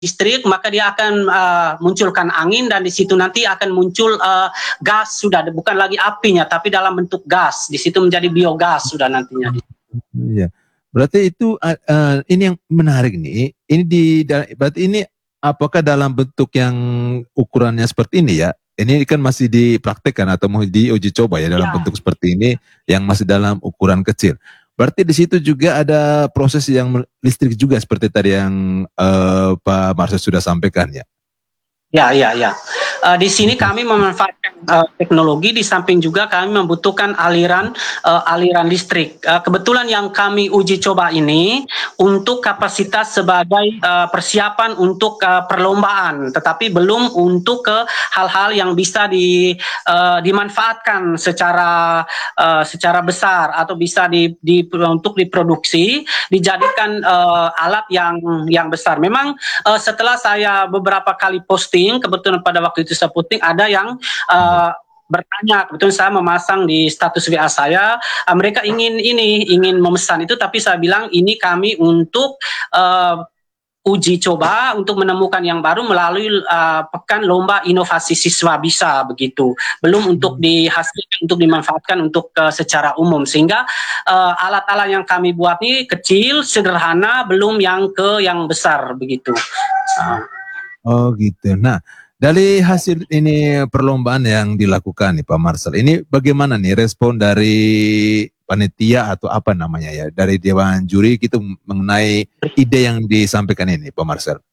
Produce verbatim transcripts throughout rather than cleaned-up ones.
listrik, maka dia akan uh, munculkan angin dan di situ nanti akan muncul uh, gas sudah, bukan lagi apinya tapi dalam bentuk gas. Di situ menjadi biogas sudah nantinya. Iya. Berarti itu uh, uh, ini yang menarik nih. Ini di berarti ini apakah dalam bentuk yang ukurannya seperti ini ya? Ini kan masih dipraktekkan atau mau diuji coba ya dalam ya. bentuk seperti ini yang masih dalam ukuran kecil. Berarti di situ juga ada proses yang listrik juga seperti tadi yang uh, Pak Marcel sudah sampaikan ya. Ya, ya, ya. Uh, di sini kami memanfaatkan uh, teknologi, di samping juga kami membutuhkan aliran uh, aliran listrik. Uh, kebetulan yang kami uji coba ini untuk kapasitas sebagai uh, persiapan untuk uh, perlombaan, tetapi belum untuk ke hal-hal yang bisa di, uh, dimanfaatkan secara uh, secara besar atau bisa di, di untuk diproduksi, dijadikan uh, alat yang yang besar. Memang uh, setelah saya beberapa kali posting, kebetulan pada waktu itu saya puting, ada yang uh, bertanya, kebetulan saya memasang di status W A saya, uh, mereka ingin ini, ingin memesan itu, tapi saya bilang ini kami untuk uh, uji coba untuk menemukan yang baru melalui uh, pekan lomba inovasi siswa bisa begitu, belum untuk dihasilkan untuk dimanfaatkan untuk uh, secara umum, sehingga uh, alat-alat yang kami buat ini kecil, sederhana, belum yang ke yang besar begitu. Uh. Oh gitu. Nah, dari hasil ini perlombaan yang dilakukan nih Pak Marcel, ini bagaimana nih respon dari panitia atau apa namanya ya, dari Dewan Juri gitu mengenai ide yang disampaikan ini Pak Marcel?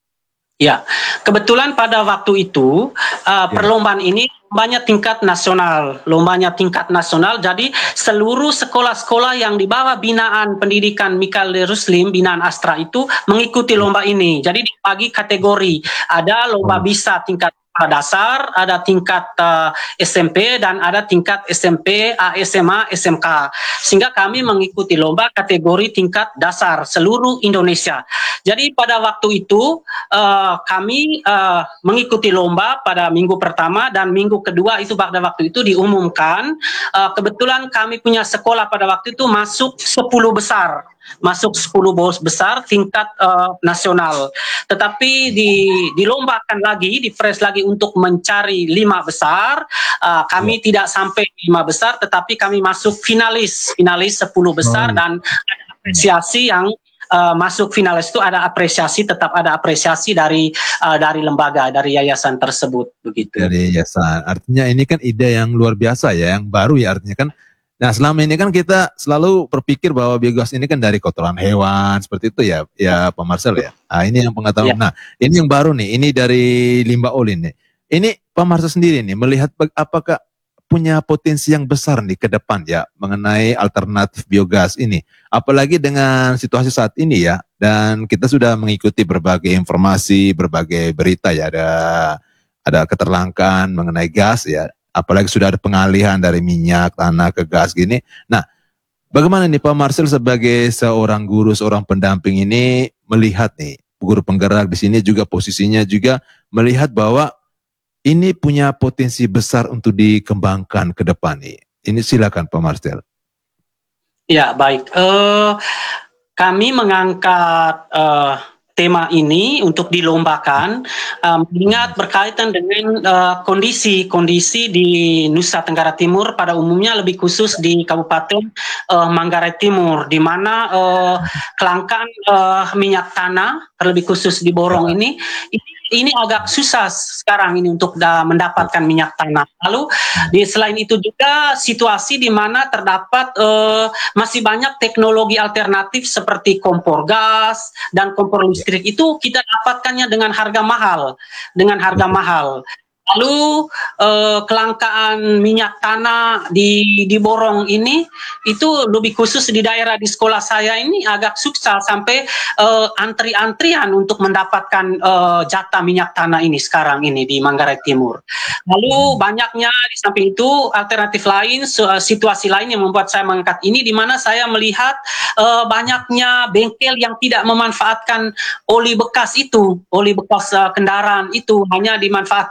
Ya, kebetulan pada waktu itu uh, ya. perlombaan ini lombanya tingkat nasional, lombanya tingkat nasional. Jadi seluruh sekolah-sekolah yang di bawah binaan pendidikan Mikhail Ruslim, binaan Astra itu mengikuti lomba ini. Jadi dibagi kategori, ada lomba bisa tingkat dasar, ada tingkat uh, S M P dan ada tingkat S M P, S M A, S M K. Sehingga kami mengikuti lomba kategori tingkat dasar seluruh Indonesia. Jadi pada waktu itu uh, kami uh, mengikuti lomba pada minggu pertama dan minggu kedua itu pada waktu itu diumumkan. Uh, kebetulan kami punya sekolah pada waktu itu masuk sepuluh besar. Masuk sepuluh besar tingkat uh, nasional. Tetapi di, dilombakan lagi, dipres lagi untuk mencari lima besar. Uh, kami ya. tidak sampai lima besar, tetapi kami masuk finalis, finalis sepuluh besar, oh. dan ada apresiasi yang uh, masuk finalis itu ada apresiasi, tetap ada apresiasi dari uh, dari lembaga, dari yayasan tersebut, begitu. Dari yayasan. Artinya ini kan ide yang luar biasa ya, yang baru ya artinya kan. Nah selama ini kan kita selalu berpikir bahwa biogas ini kan dari kotoran hewan seperti itu ya, ya Pak Marcel ya. Nah ini yang pengetahuan. Ya. Nah ini yang baru nih, ini dari limbah olin nih. Ini Pak Marcel sendiri nih melihat apakah punya potensi yang besar nih ke depan ya mengenai alternatif biogas ini. Apalagi dengan situasi saat ini ya, dan kita sudah mengikuti berbagai informasi, berbagai berita ya, ada ada keterlangkaan mengenai gas ya. Apalagi sudah ada pengalihan dari minyak, tanah ke gas gini. Nah, bagaimana nih Pak Marcel sebagai seorang guru, seorang pendamping ini melihat nih, guru penggerak di sini juga posisinya juga melihat bahwa ini punya potensi besar untuk dikembangkan ke depan nih. Ini silakan Pak Marcel. Ya, baik. Uh, kami mengangkat uh, tema ini untuk dilombakan, um, ingat berkaitan dengan kondisi-kondisi uh, di Nusa Tenggara Timur pada umumnya, lebih khusus di Kabupaten uh, Manggarai Timur, di mana uh, kelangkaan uh, minyak tanah, terlebih khusus di Borong ini, ini ini agak susah sekarang ini untuk da, mendapatkan minyak tanah. Lalu di selain itu juga situasi di mana terdapat uh, masih banyak teknologi alternatif seperti kompor gas dan kompor listrik itu kita dapatkannya dengan harga mahal, dengan harga mahal. Lalu eh, kelangkaan minyak tanah di di Borong ini itu lebih khusus di daerah di sekolah saya ini agak susah sampai eh, antri-antrian untuk mendapatkan eh, jatah minyak tanah ini sekarang ini di Manggarai Timur. Lalu banyaknya di samping itu alternatif lain, situasi lain yang membuat saya mengangkat ini, di mana saya melihat eh, banyaknya bengkel yang tidak memanfaatkan oli bekas itu, oli bekas uh, kendaraan itu hanya dimanfaatkan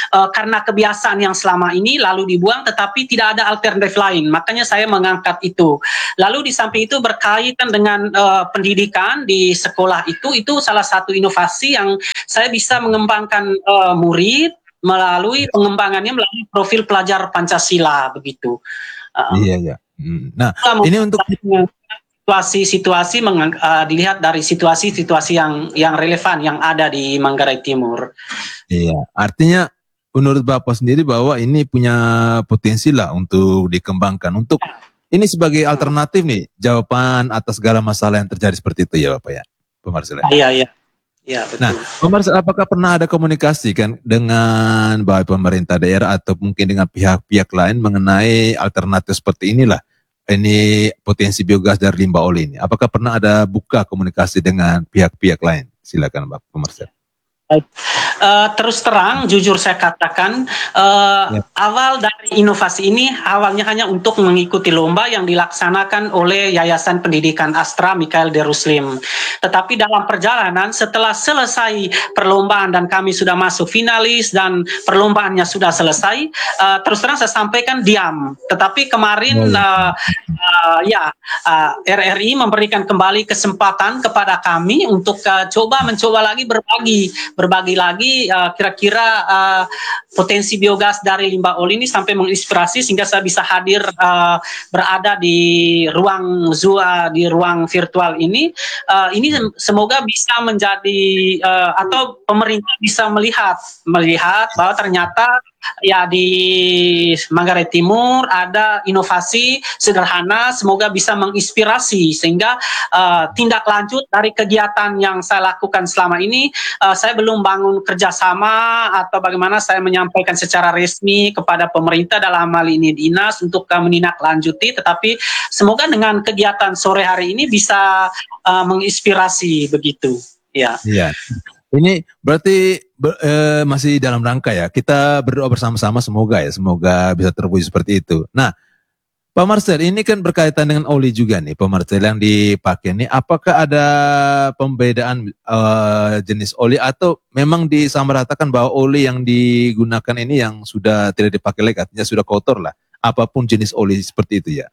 uh, karena kebiasaan yang selama ini lalu dibuang, tetapi tidak ada alternatif lain. Makanya saya mengangkat itu. Lalu di samping itu berkaitan dengan uh, pendidikan di sekolah itu, itu salah satu inovasi yang saya bisa mengembangkan uh, murid melalui pengembangannya melalui profil pelajar Pancasila begitu. Uh, Iya, iya. Hmm. Nah, ini untuk situasi-situasi uh, dilihat dari situasi-situasi yang yang relevan yang ada di Manggarai Timur. Iya, artinya menurut Bapak sendiri bahwa ini punya potensi lah untuk dikembangkan. Untuk ini sebagai alternatif nih, jawaban atas segala masalah yang terjadi seperti itu ya Bapak ya, Pak Marcel. Iya, iya. Ya, betul. Nah, Pak Marcel, apakah pernah ada komunikasi kan dengan baik pemerintah daerah atau mungkin dengan pihak-pihak lain mengenai alternatif seperti inilah? Ini potensi biogas dari limbah oli ini. Apakah pernah ada buka komunikasi dengan pihak-pihak lain? Silakan Pak Marcel. Uh, terus terang, jujur saya katakan, uh, ya. awal dari inovasi ini awalnya hanya untuk mengikuti lomba yang dilaksanakan oleh Yayasan Pendidikan Astra Mikael de Ruslim. Tetapi dalam perjalanan setelah selesai perlombaan dan kami sudah masuk finalis dan perlombaannya sudah selesai, uh, terus terang saya sampaikan diam. Tetapi kemarin uh, uh, ya uh, R R I memberikan kembali kesempatan kepada kami untuk uh, coba mencoba lagi berbagi berbagi lagi uh, kira-kira uh, potensi biogas dari limbah oli ini sampai menginspirasi sehingga saya bisa hadir uh, berada di ruang Zoom, di ruang virtual ini. Uh, ini semoga bisa menjadi uh, atau pemerintah bisa melihat melihat bahwa ternyata ya di Manggarai Timur ada inovasi sederhana, semoga bisa menginspirasi sehingga uh, tindak lanjut dari kegiatan yang saya lakukan selama ini. Uh, saya belum bangun kerjasama atau bagaimana saya menyampaikan secara resmi kepada pemerintah dalam hal ini dinas untuk uh, menindaklanjuti, tetapi semoga dengan kegiatan sore hari ini bisa uh, menginspirasi begitu. Ya. Iya. Ini berarti ber, eh, masih dalam rangka ya. Kita berdoa bersama-sama semoga ya, semoga bisa terwujud seperti itu. Nah, Pak Marcel, ini kan berkaitan dengan oli juga nih, Pak Marcel yang dipakai ini. Apakah ada pembedaan uh, jenis oli atau memang disamaratakan bahwa oli yang digunakan ini yang sudah tidak dipakai lagi, artinya sudah kotor lah. Apapun jenis oli seperti itu ya?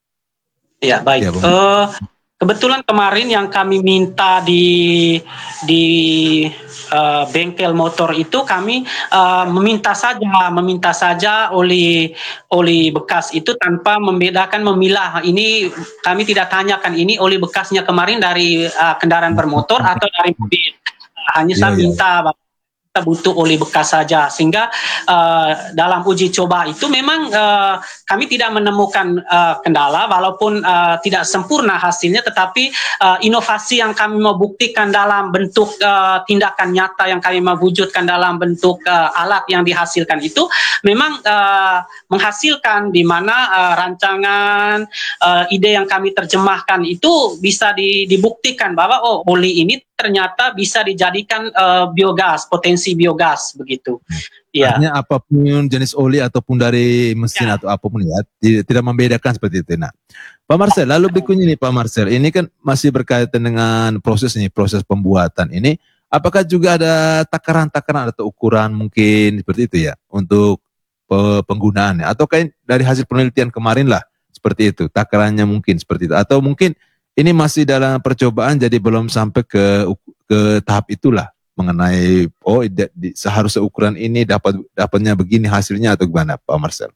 Ya baik. Ya, uh, kebetulan kemarin yang kami minta di di uh, bengkel motor itu kami uh, meminta saja meminta saja oli oli bekas itu tanpa membedakan memilah. Ini kami tidak tanyakan ini oli bekasnya kemarin dari uh, kendaraan bermotor atau dari mobil. Hanya saya minta kita butuh oli bekas saja, sehingga uh, dalam uji coba itu memang uh, kami tidak menemukan uh, kendala walaupun uh, tidak sempurna hasilnya, tetapi uh, inovasi yang kami mau buktikan dalam bentuk uh, tindakan nyata yang kami mau wujudkan dalam bentuk uh, alat yang dihasilkan itu memang uh, menghasilkan di mana uh, rancangan uh, ide yang kami terjemahkan itu bisa di, dibuktikan bahwa oh oli ini ternyata bisa dijadikan uh, biogas, potensi biogas begitu. Ya. Artinya apapun jenis oli ataupun dari mesin ya. Atau apapun ya, tidak, tidak membedakan seperti itu. Nah, Pak Marcel, lalu berikutnya nih Pak Marcel, ini kan masih berkaitan dengan proses nih, proses pembuatan ini. Apakah juga ada takaran-takaran atau ukuran mungkin seperti itu ya untuk penggunaannya? Atau kayak dari hasil penelitian kemarin lah seperti itu, takarannya mungkin seperti itu, atau mungkin ini masih dalam percobaan jadi belum sampai ke ke tahap itulah mengenai oh di, di, seharusnya ukuran ini dapat dapatnya begini hasilnya atau gimana Pak Marcel?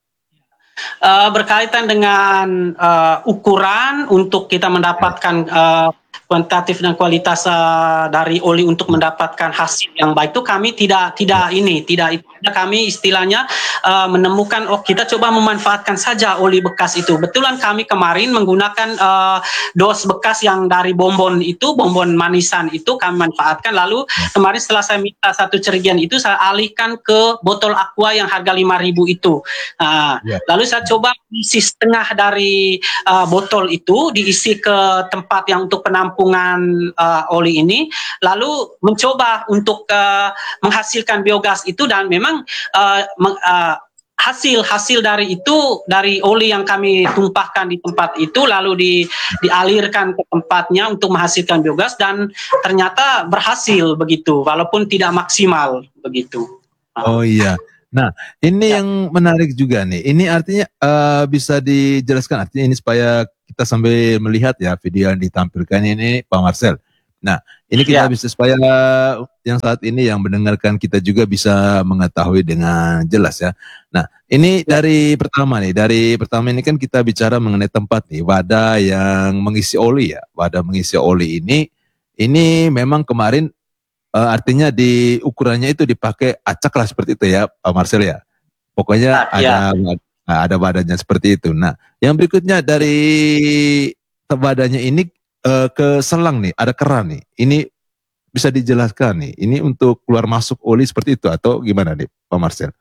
Uh, berkaitan dengan uh, ukuran untuk kita mendapatkan uh, kuantitatif dan kualitas uh, dari oli untuk mendapatkan hasil yang baik itu kami tidak tidak ini tidak kami istilahnya uh, menemukan oh kita coba memanfaatkan saja oli bekas itu. Betulan kami kemarin menggunakan uh, dos bekas yang dari bonbon itu, bonbon manisan itu kami manfaatkan, lalu kemarin setelah saya minta satu cerigian itu saya alihkan ke botol aqua yang harga lima ribu itu. Uh, yeah. Lalu saya coba isi setengah dari uh, botol itu diisi ke tempat yang untuk penampungan uh, oli ini, lalu mencoba untuk uh, menghasilkan biogas itu, dan memang uh, meng, uh, hasil hasil dari itu dari oli yang kami tumpahkan di tempat itu lalu di, dialirkan ke tempatnya untuk menghasilkan biogas, dan ternyata berhasil begitu walaupun tidak maksimal begitu. Oh iya. Nah, ini Ya, yang menarik juga nih. Ini artinya eh, bisa dijelaskan artinya ini supaya kita sambil melihat ya video yang ditampilkan ini Pak Marcel. Nah, ini kita ya, bisa supaya yang saat ini yang mendengarkan kita juga bisa mengetahui dengan jelas ya. Nah, ini ya. dari pertama nih, dari pertama ini kan kita bicara mengenai tempat nih, wadah yang mengisi oli ya. Wadah mengisi oli ini ini memang kemarin Eh, artinya di ukurannya itu dipakai acak lah seperti itu ya Pak Marcel ya. Pokoknya Ah, ya. ada ada badannya seperti itu. Nah, yang berikutnya dari badannya ini eh, ke selang nih, ada keran nih. Ini bisa dijelaskan nih. Ini untuk keluar masuk oli seperti itu atau gimana nih Pak Marcel?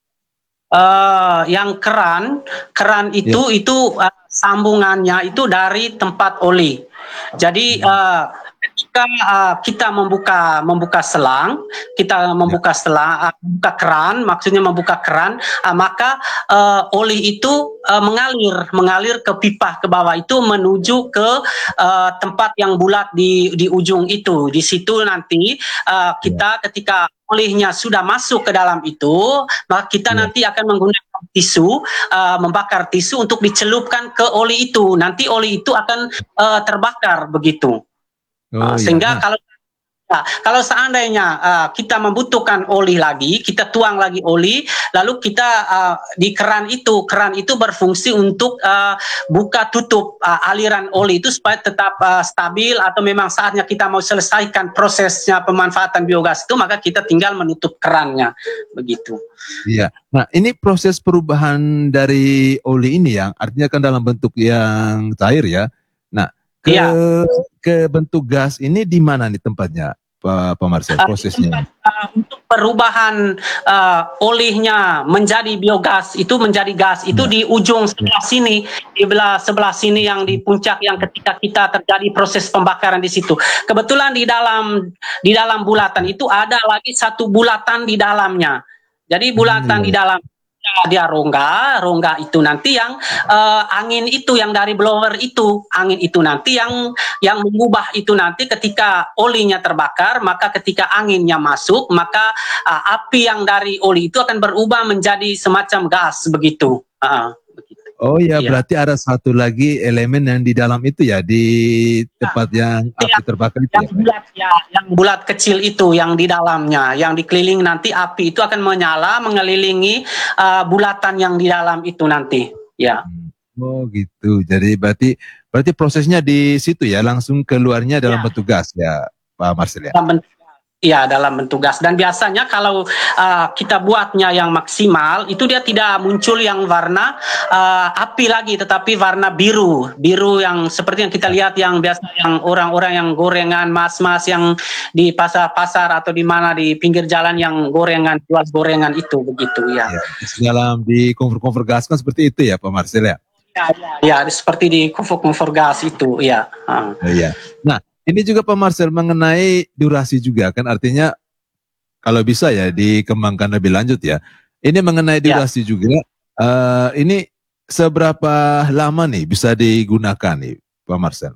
Eh, yang keran, keran Ya. itu itu eh, sambungannya itu dari tempat oli. Jadi Hmm. eh, ketika eh, kita membuka membuka selang, kita Ya. membuka selang, eh, membuka keran, maksudnya membuka keran, eh, maka eh, oli itu eh, mengalir mengalir ke pipa ke bawah itu menuju ke eh, tempat yang bulat di di ujung itu. Di situ nanti eh, Ya. kita ketika olehnya sudah masuk ke dalam itu, maka kita Ya. nanti akan menggunakan tisu, uh, membakar tisu untuk dicelupkan ke oli itu. Nanti oli itu akan uh, terbakar begitu. Uh, Oh ya. sehingga Nah, kalau Nah, kalau seandainya uh, kita membutuhkan oli lagi, kita tuang lagi oli, lalu kita uh, di keran itu, keran itu berfungsi untuk uh, buka tutup uh, aliran oli itu supaya tetap uh, stabil atau memang saatnya kita mau selesaikan prosesnya pemanfaatan biogas itu, maka kita tinggal menutup kerannya, begitu. iya. Nah, ini proses perubahan dari oli ini yang artinya kan dalam bentuk yang cair ya. Nah, ke Iya. ke bentuk gas ini di mana nih tempatnya, Pak, Pak Marcel, Uh, prosesnya? uh, untuk perubahan uh, olehnya menjadi biogas itu menjadi gas itu Ya, di ujung ya. sebelah sini, di belah sebelah sini yang di puncak yang ketika kita terjadi proses pembakaran di situ. Kebetulan di dalam di dalam bulatan itu ada lagi satu bulatan di dalamnya. Jadi Hmm, bulatan iya, di iya. dalam dia rongga, rongga itu nanti yang uh, angin itu yang dari blower itu, angin itu nanti yang yang mengubah itu nanti ketika olinya terbakar, maka ketika anginnya masuk, maka uh, api yang dari oli itu akan berubah menjadi semacam gas begitu. Uh, begitu. Oh ya, Ya. berarti ada satu lagi elemen yang di dalam itu ya, di tempat yang api Yang, terbakar itu yang ya, Pak? bulat ya, yang bulat kecil itu yang di dalamnya, yang dikeliling nanti api itu akan menyala mengelilingi uh, bulatan yang di dalam itu nanti. Ya. Hmm. Oh gitu. Jadi berarti berarti prosesnya di situ ya, langsung keluarnya dalam Ya. bentuk gas ya, Pak Marcel ya. Dalam bentuk Iya, dalam bentuk gas. Dan biasanya kalau uh, kita buatnya yang maksimal, itu dia tidak muncul yang warna uh, api lagi, tetapi warna biru. Biru yang seperti yang kita lihat yang biasa yang orang-orang yang gorengan, mas-mas yang di pasar-pasar atau di mana di pinggir jalan yang gorengan, jual gorengan itu, begitu ya. Ya, dalam di cover-cover gas kan seperti itu ya, Pak Marcel ya. Ya, ya, ya seperti di kompor-kompor gas itu, ya. Uh. Oh, iya. Nah, ini juga Pak Marcel mengenai durasi juga kan artinya kalau bisa ya dikembangkan lebih lanjut ya. Ini mengenai Ya. durasi juga. Uh, ini seberapa lama nih bisa digunakan nih, Pak Marcel?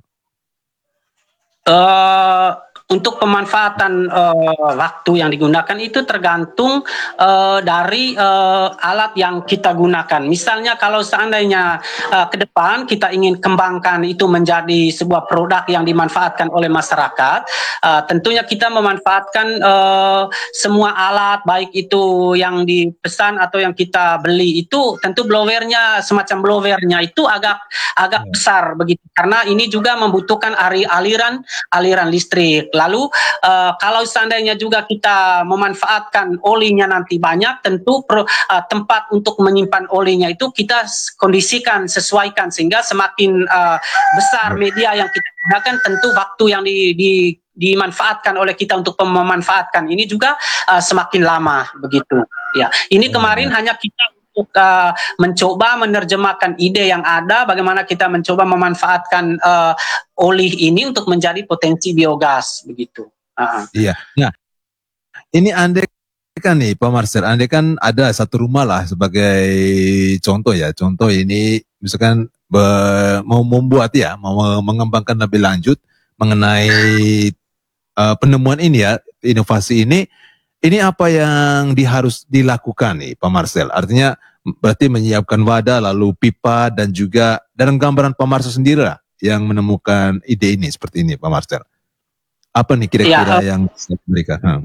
Uh, untuk pemanfaatan uh, waktu yang digunakan itu tergantung uh, dari uh, alat yang kita gunakan. Misalnya kalau seandainya uh, ke depan kita ingin kembangkan itu menjadi sebuah produk yang dimanfaatkan oleh masyarakat, uh, tentunya kita memanfaatkan uh, semua alat baik itu yang dipesan atau yang kita beli itu tentu blowernya semacam blowernya itu agak agak Ya. besar begitu karena ini juga membutuhkan aliran aliran listrik. Lalu uh, kalau seandainya juga kita memanfaatkan olinya nanti banyak, tentu pro, uh, tempat untuk menyimpan olinya itu kita kondisikan, sesuaikan sehingga semakin uh, besar media yang kita gunakan, tentu waktu yang di, di dimanfaatkan oleh kita untuk memanfaatkan ini juga uh, semakin lama begitu. Ya, ini kemarin hanya kita untuk uh, mencoba menerjemahkan ide yang ada, bagaimana kita mencoba memanfaatkan uh, oli ini untuk menjadi potensi biogas begitu. Uh. Iya. Nah, ini andai kan nih Pak Marcel, andai kan ada satu rumah lah sebagai contoh ya, contoh ini misalkan be, mau membuat ya, mau mengembangkan lebih lanjut mengenai uh, penemuan ini ya, inovasi ini, ini apa yang diharus dilakukan nih Pak Marcel? Artinya berarti menyiapkan wadah, lalu pipa, dan juga dalam gambaran Pak Marcel sendiri lah yang menemukan ide ini seperti ini Pak Marcel. Apa nih kira-kira Ya, uh, yang bisa diberikan? Hmm.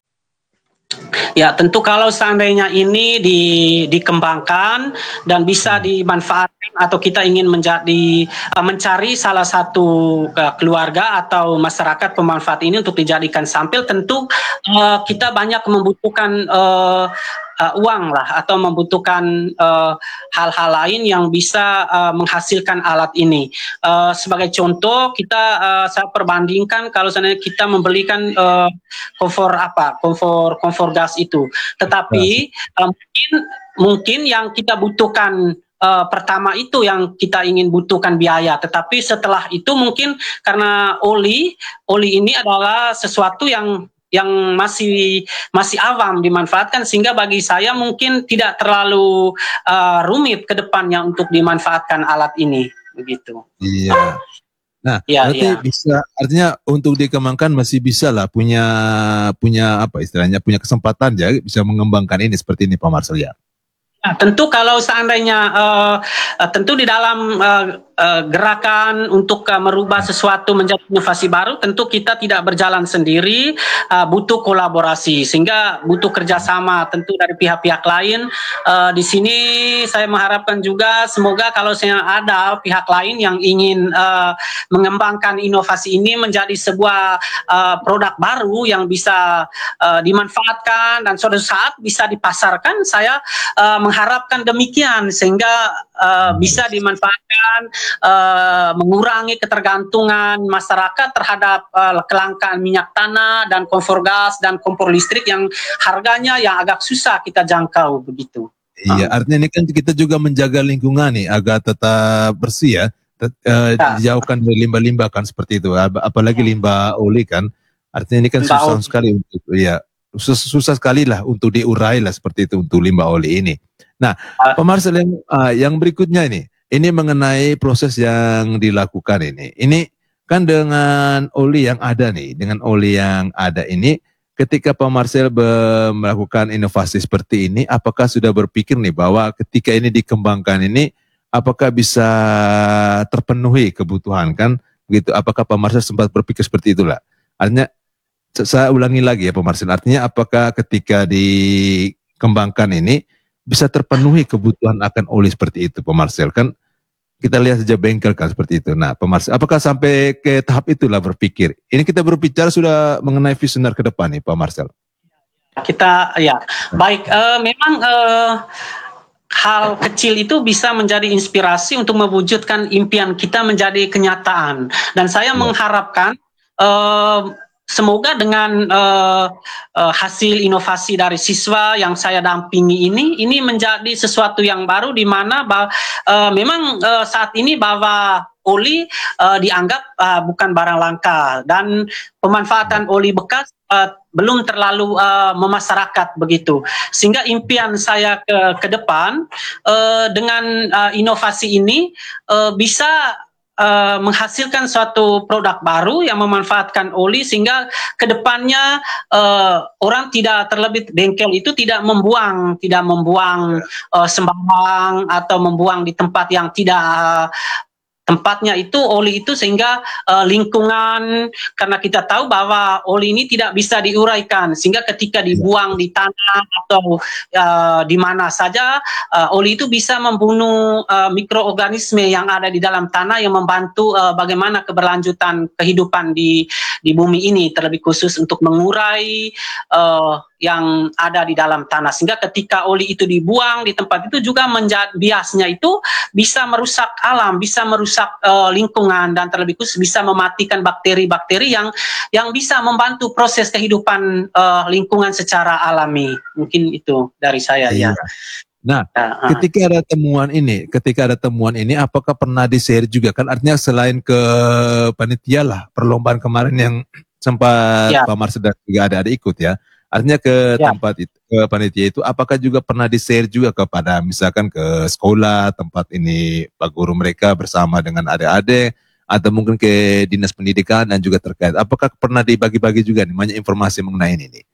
Ya, tentu kalau seandainya ini di, dikembangkan dan bisa dimanfaatkan atau kita ingin menjadi uh, mencari salah satu uh, keluarga atau masyarakat pemanfaat ini untuk dijadikan sampel, tentu uh, kita banyak membutuhkan uh, uh, uang lah atau membutuhkan uh, hal-hal lain yang bisa uh, menghasilkan alat ini. Uh, sebagai contoh, kita uh, saya perbandingkan kalau seandainya kita membelikan uh, kompor apa, kompor kompor gas itu, tetapi uh, mungkin mungkin yang kita butuhkan uh, pertama itu yang kita ingin butuhkan biaya, tetapi setelah itu mungkin karena oli oli ini adalah sesuatu yang yang masih masih awam dimanfaatkan, sehingga bagi saya mungkin tidak terlalu uh, rumit ke depannya untuk dimanfaatkan alat ini, begitu. Iya. Nah, Ya, berarti ya. bisa, artinya untuk dikembangkan masih bisa lah punya punya apa istilahnya, punya kesempatan ya bisa mengembangkan ini seperti ini Pak Marcel ya. Nah, tentu kalau seandainya uh, uh, tentu di dalam uh, uh, gerakan untuk uh, merubah sesuatu menjadi inovasi baru, tentu kita tidak berjalan sendiri, uh, butuh kolaborasi, sehingga butuh kerjasama tentu dari pihak-pihak lain. Uh, di sini saya mengharapkan juga semoga kalau saya ada pihak lain yang ingin uh, mengembangkan inovasi ini menjadi sebuah uh, produk baru yang bisa uh, dimanfaatkan dan suatu saat bisa dipasarkan, saya uh, mengharapkan demikian, sehingga uh, bisa dimanfaatkan, uh, mengurangi ketergantungan masyarakat terhadap uh, kelangkaan minyak tanah dan kompor gas dan kompor listrik yang harganya yang agak susah kita jangkau, begitu. Iya, artinya ini kan kita juga menjaga lingkungan nih agar tetap bersih ya, tet, uh, Ya. dijauhkan dari limbah-limbah kan seperti itu, apalagi limbah oli kan, artinya ini kan Limbah susah oli. sekali untuk ya susah, susah sekali lah untuk diurai lah seperti itu untuk limbah oli ini. Nah, Pak Marcel yang, uh, yang berikutnya ini, ini mengenai proses yang dilakukan ini. Ini kan dengan oli yang ada nih, dengan oli yang ada ini, ketika Pak Marcel melakukan inovasi seperti ini, apakah sudah berpikir nih bahwa ketika ini dikembangkan ini, apakah bisa terpenuhi kebutuhan kan? Gitu. Apakah Pak Marcel sempat berpikir seperti itulah? Artinya, saya ulangi lagi ya Pak Marcel, artinya apakah ketika dikembangkan ini, bisa terpenuhi kebutuhan akan oli seperti itu Pak Marcel kan kita lihat saja bengkel kan seperti itu. Nah Pak Marcel, apakah sampai ke tahap itulah berpikir? Ini kita berbicara sudah mengenai visioner ke depan nih Pak Marcel. Kita ya baik, uh, memang uh, hal kecil itu bisa menjadi inspirasi untuk mewujudkan impian kita menjadi kenyataan, dan saya ya. mengharapkan uh, semoga dengan uh, uh, hasil inovasi dari siswa yang saya dampingi ini, ini menjadi sesuatu yang baru di mana uh, memang uh, saat ini bahwa oli uh, dianggap uh, bukan barang langka dan pemanfaatan oli bekas uh, belum terlalu uh, memasyarakat begitu. Sehingga impian saya ke, ke depan uh, dengan uh, inovasi ini uh, bisa Uh, menghasilkan suatu produk baru yang memanfaatkan oli, sehingga kedepannya uh, orang tidak terlebih bengkel itu tidak membuang tidak membuang uh, sembarang atau membuang di tempat yang tidak uh, tempatnya itu oli itu, sehingga uh, lingkungan, karena kita tahu bahwa oli ini tidak bisa diuraikan, sehingga ketika dibuang di tanah atau uh, di mana saja, uh, oli itu bisa membunuh uh, mikroorganisme yang ada di dalam tanah yang membantu uh, bagaimana keberlanjutan kehidupan di di bumi ini, terlebih khusus untuk mengurai uh, yang ada di dalam tanah, sehingga ketika oli itu dibuang di tempat itu juga menjadi biasnya itu bisa merusak alam, bisa merusak uh, lingkungan, dan terlebih khusus bisa mematikan bakteri-bakteri yang yang bisa membantu proses kehidupan uh, lingkungan secara alami. Mungkin itu dari saya. Iya. Ya. Nah, uh, ketika ada temuan ini, ketika ada temuan ini, apakah pernah di-share juga kan? Artinya selain ke panitia lah, perlombaan kemarin yang sempat ya. Pak Marcel dan juga ada ada ikut ya. Artinya ke ya. tempat itu, ke panitia itu, apakah juga pernah di-share juga kepada misalkan ke sekolah, tempat ini Pak Guru mereka bersama dengan adik-adik, atau mungkin ke dinas pendidikan dan juga terkait. Apakah pernah dibagi-bagi juga nih banyak informasi mengenai ini nih,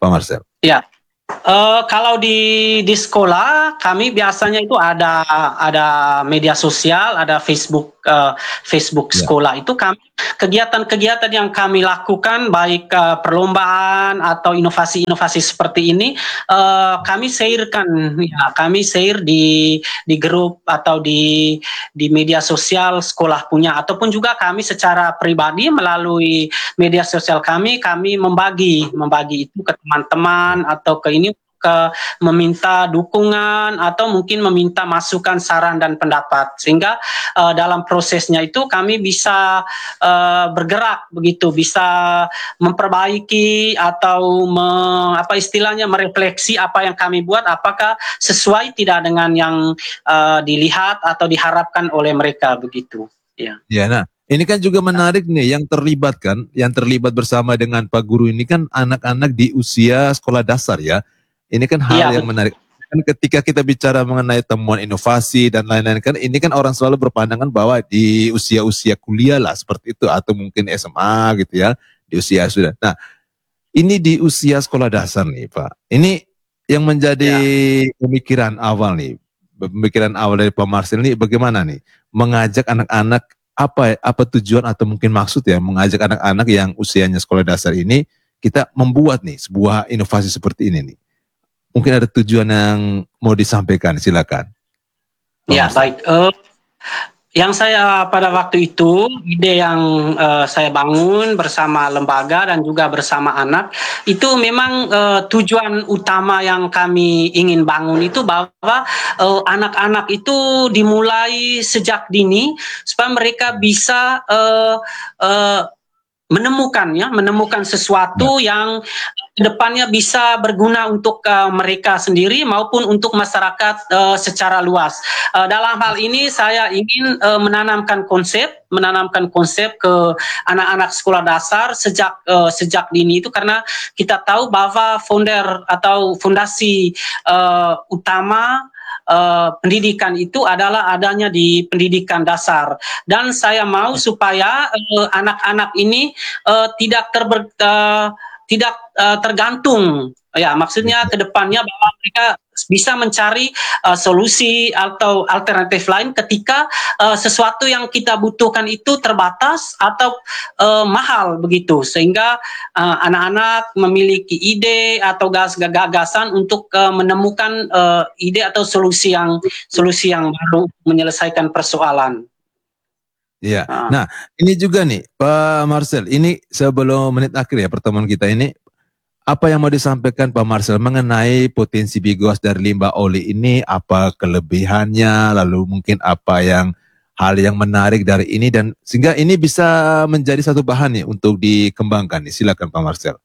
Pak Marcel? Ya. Uh, kalau di di sekolah kami biasanya itu ada ada media sosial, ada Facebook uh, Facebook Ya. sekolah. Itu kami kegiatan-kegiatan yang kami lakukan baik uh, perlombaan atau inovasi-inovasi seperti ini uh, kami share-kan, ya kami share di di grup atau di di media sosial sekolah punya, ataupun juga kami secara pribadi melalui media sosial kami kami membagi membagi itu ke teman-teman atau ke ini ke meminta dukungan atau mungkin meminta masukan, saran dan pendapat, sehingga uh, dalam prosesnya itu kami bisa uh, bergerak begitu, bisa memperbaiki atau me, apa istilahnya merefleksi apa yang kami buat apakah sesuai tidak dengan yang uh, dilihat atau diharapkan oleh mereka begitu. Ya. Ya, nah ini kan juga menarik nih yang terlibat kan, yang terlibat bersama dengan Pak Guru ini kan anak-anak di usia sekolah dasar ya. Ini kan hal Ya, yang betul. menarik. Kan ketika kita bicara mengenai temuan inovasi dan lain-lain kan, ini kan orang selalu berpandangan bahwa di usia-usia kuliah lah seperti itu atau mungkin S M A gitu ya, di usia sudah. Nah, ini di usia sekolah dasar nih Pak. Ini yang menjadi Ya. pemikiran awal nih, pemikiran awal dari Pak Marcel nih bagaimana nih mengajak anak-anak apa apa tujuan atau mungkin maksud ya mengajak anak-anak yang usianya sekolah dasar ini kita membuat nih sebuah inovasi seperti ini nih. Mungkin ada tujuan yang mau disampaikan, silakan. Ya, baik. Uh, yang saya pada waktu itu, ide yang uh, saya bangun bersama lembaga dan juga bersama anak, itu memang uh, tujuan utama yang kami ingin bangun itu bahwa uh, anak-anak itu dimulai sejak dini, supaya mereka bisa uh, uh, menemukan ya menemukan sesuatu ya. Yang kedepannya bisa berguna untuk uh, mereka sendiri maupun untuk masyarakat uh, secara luas. Uh, dalam hal ini saya ingin uh, menanamkan konsep menanamkan konsep ke anak-anak sekolah dasar sejak uh, sejak dini itu, karena kita tahu bahwa founder atau fondasi uh, utama Uh, pendidikan itu adalah adanya di pendidikan dasar, dan saya mau supaya uh, anak-anak ini uh, tidak terber, uh, tidak uh, tergantung, ya maksudnya kedepannya bahwa mereka bisa mencari uh, solusi atau alternatif lain ketika uh, sesuatu yang kita butuhkan itu terbatas atau uh, mahal begitu, sehingga uh, anak-anak memiliki ide atau gagasan untuk uh, menemukan uh, ide atau solusi yang solusi yang baru menyelesaikan persoalan. Iya. Uh. Nah, ini juga nih Pak Marcel, ini sebelum menit akhir ya pertemuan kita ini, apa yang mau disampaikan Pak Marcel mengenai potensi biogas dari limbah oli ini, apa kelebihannya, lalu mungkin apa yang hal yang menarik dari ini, dan sehingga ini bisa menjadi satu bahan nih untuk dikembangkan nih. Silakan Pak Marcel.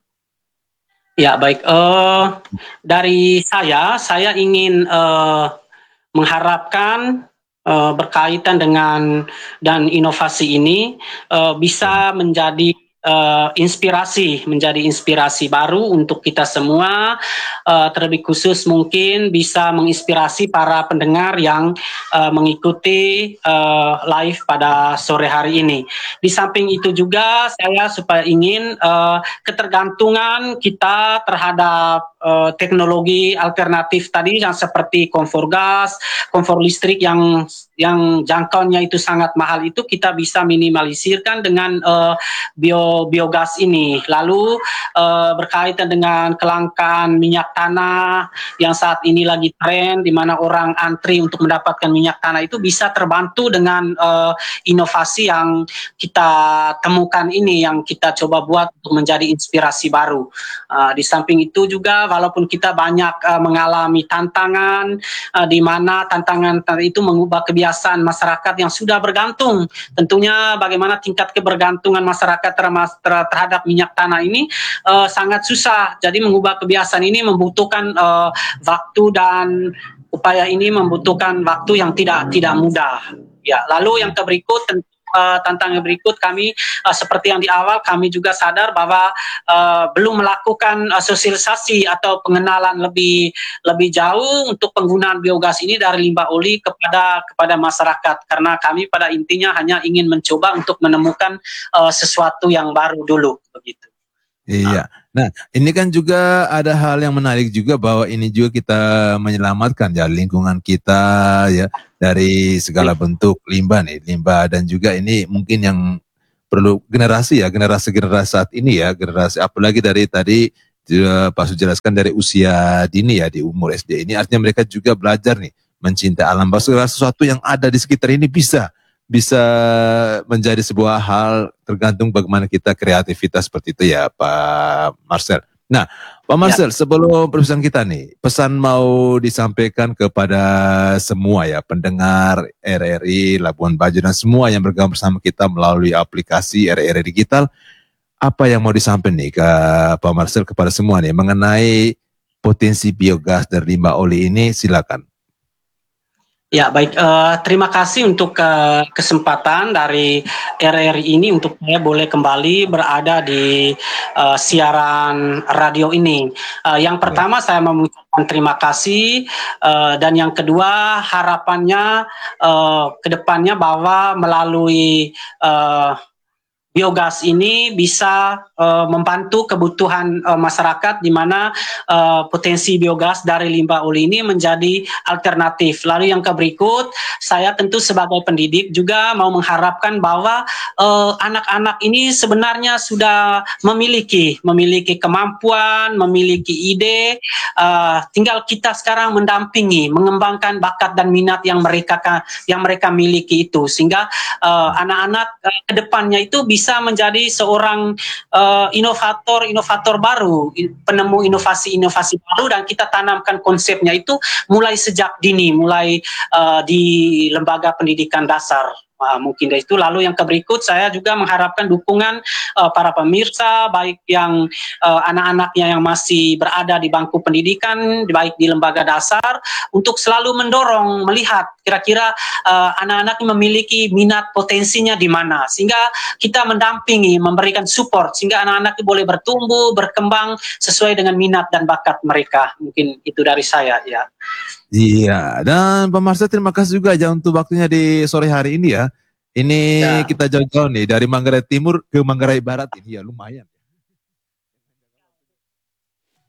Ya baik, uh, dari saya, saya ingin uh, mengharapkan uh, berkaitan dengan dan inovasi ini uh, bisa menjadi Uh, inspirasi menjadi inspirasi baru untuk kita semua, uh, terlebih khusus mungkin bisa menginspirasi para pendengar yang uh, mengikuti uh, live pada sore hari ini. Di samping itu juga saya supaya ingin uh, ketergantungan kita terhadap uh, teknologi alternatif tadi yang seperti kompor gas, kompor listrik yang yang jangkauannya itu sangat mahal itu kita bisa minimalisirkan dengan uh, bio biogas ini. Lalu uh, berkaitan dengan kelangkaan minyak tanah yang saat ini lagi tren, di mana orang antri untuk mendapatkan minyak tanah itu bisa terbantu dengan uh, inovasi yang kita temukan ini, yang kita coba buat untuk menjadi inspirasi baru. Uh, di samping itu juga walaupun kita banyak uh, mengalami tantangan, uh, di mana tantangan itu mengubah kebiasaan masyarakat yang sudah bergantung, tentunya bagaimana tingkat kebergantungan masyarakat terhadap minyak tanah ini uh, sangat susah. Jadi mengubah kebiasaan ini membutuhkan uh, waktu, dan upaya ini membutuhkan waktu yang tidak tidak mudah. Ya, lalu yang berikut tentu Uh, tantangan berikut kami uh, seperti yang di awal kami juga sadar bahwa uh, belum melakukan uh, sosialisasi atau pengenalan lebih lebih jauh untuk penggunaan biogas ini dari limbah oli kepada kepada masyarakat, karena kami pada intinya hanya ingin mencoba untuk menemukan uh, sesuatu yang baru dulu begitu. Iya. Nah, ini kan juga ada hal yang menarik juga bahwa ini juga kita menyelamatkan ya lingkungan kita ya dari segala bentuk limbah nih, limbah dan juga ini mungkin yang perlu generasi ya, generasi-generasi saat ini ya, generasi apalagi dari tadi eh, Pak Su jelaskan dari usia dini ya di umur S D ini artinya mereka juga belajar nih mencintai alam bahwa segala sesuatu yang ada di sekitar ini bisa bisa menjadi sebuah hal tergantung bagaimana kita kreativitas seperti itu ya Pak Marcel. Nah, Pak Ya. Marcel, sebelum perpisahan kita nih, pesan mau disampaikan kepada semua ya pendengar R R I Labuan Bajo dan semua yang bergabung bersama kita melalui aplikasi R R I Digital, apa yang mau disampaikan nih ke Pak Marcel kepada semua nih mengenai potensi biogas dari limbah oli ini, silakan. Ya, baik. Uh, terima kasih untuk uh, kesempatan dari R R I ini untuk saya boleh kembali berada di uh, siaran radio ini. Uh, yang pertama saya mengucapkan terima kasih uh, dan yang kedua harapannya uh, ke depannya bahwa melalui uh, biogas ini bisa uh, membantu kebutuhan uh, masyarakat di mana uh, potensi biogas dari limbah oli ini menjadi alternatif. Lalu yang ke berikut, saya tentu sebagai pendidik juga mau mengharapkan bahwa uh, anak-anak ini sebenarnya sudah memiliki memiliki kemampuan, memiliki ide, uh, tinggal kita sekarang mendampingi, mengembangkan bakat dan minat yang mereka yang mereka miliki itu sehingga uh, anak-anak uh, ke depannya itu bisa bisa menjadi seorang uh, inovator-inovator baru, penemu inovasi-inovasi baru dan kita tanamkan konsepnya itu mulai sejak dini, mulai uh, di lembaga pendidikan dasar. Uh, mungkin dari itu. Lalu yang ke berikut saya juga mengharapkan dukungan uh, para pemirsa baik yang uh, anak-anaknya yang masih berada di bangku pendidikan baik di lembaga dasar untuk selalu mendorong melihat kira-kira uh, anak-anak memiliki minat potensinya di mana sehingga kita mendampingi memberikan support sehingga anak-anak boleh bertumbuh berkembang sesuai dengan minat dan bakat mereka. Mungkin itu dari saya ya. Iya, dan Pak Marcel terima kasih juga aja untuk waktunya di sore hari ini ya. Ini ya. Kita jauh-jauh nih dari Manggarai Timur ke Manggarai Barat ini ya lumayan.